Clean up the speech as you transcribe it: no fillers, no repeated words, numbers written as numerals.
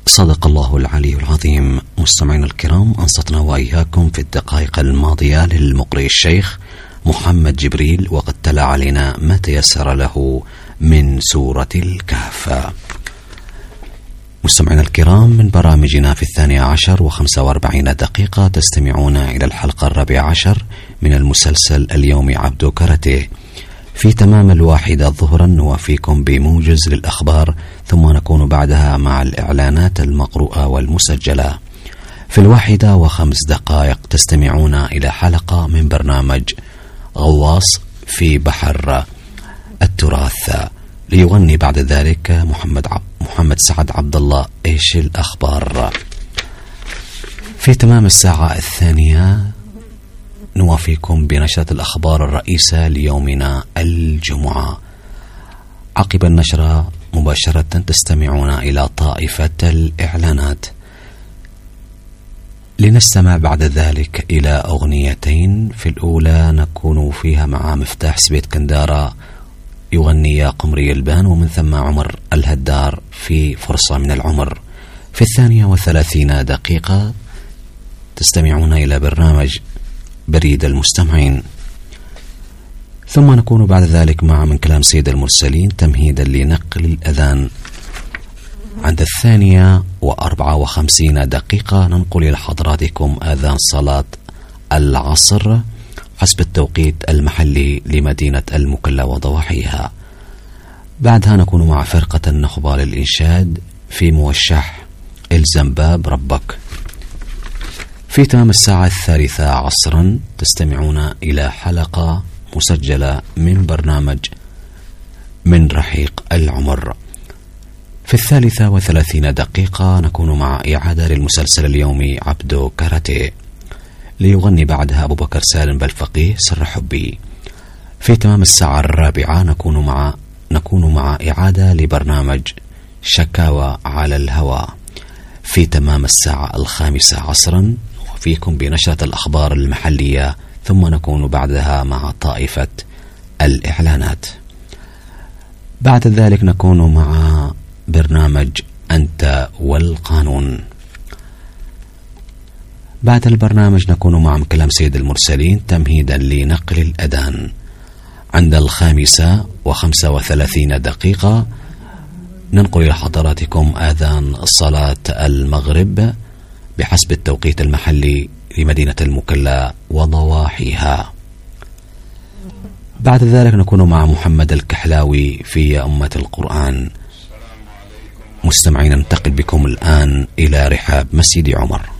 صدق الله العلي العظيم. مستمعينا الكرام، أنصتنا وإياكم في الدقائق الماضية للمقرئ الشيخ محمد جبريل، وقد تلا علينا ما تيسر له من سورة الكهف. مستمعينا الكرام، من برامجنا في 12:45 دقيقة تستمعون إلى الحلقة 14 من المسلسل اليومي عبدو كاراتيه. في تمام 1 ظهرا نوافيكم بموجز للأخبار، ثم نكون بعدها مع الإعلانات المقروءة والمسجلة. في 1:05 تستمعون إلى حلقة من برنامج غواص في بحر التراث، ليغني بعد ذلك محمد سعد عبد الله إيش الأخبار. في تمام 2:00 نوافيكم بنشرة الأخبار الرئيسة ليومنا الجمعة. عقب النشرة مباشرة تستمعون إلى طائفة الإعلانات، لنستمع بعد ذلك إلى أغنيتين. في الأولى نكون فيها مع مفتاح سبيت كندارة يغني يا قمري البان، ومن ثم عمر الهدار في فرصة من العمر. في 32 تستمعون إلى برنامج بريد المستمعين، ثم نكون بعد ذلك مع من كلام سيد المرسلين تمهيدا لنقل الأذان. عند 2:54 ننقل إلى حضراتكم آذان صلاة العصر حسب التوقيت المحلي لمدينة المكلا وضواحيها. بعدها نكون مع فرقة النخبة للإنشاد في موشح الزنباب ربك. في تمام 3:00 تستمعون إلى حلقة مسجلة من برنامج من رحيق العمر. في 33 نكون مع إعادة للمسلسل اليومي عبدو كاراتيه، ليغني بعدها أبو بكر سالم بالفقيه سر حبي. في تمام 4:00 نكون مع إعادة لبرنامج شكاوى على الهوى. في تمام 5:00 وفيكم بنشرة الأخبار المحلية، ثم نكون بعدها مع طائفة الإعلانات. بعد ذلك نكون مع برنامج أنت والقانون. بعد البرنامج نكون مع كلام سيد المرسلين تمهيدا لنقل الأذان. عند 5:35 ننقل إلى حضراتكم آذان صلاة المغرب بحسب التوقيت المحلي لمدينة المكلا وضواحيها. بعد ذلك نكون مع محمد الكحلاوي في يا أمة القرآن. مستمعين، ننتقل بكم الآن إلى رحاب مسجد عمر.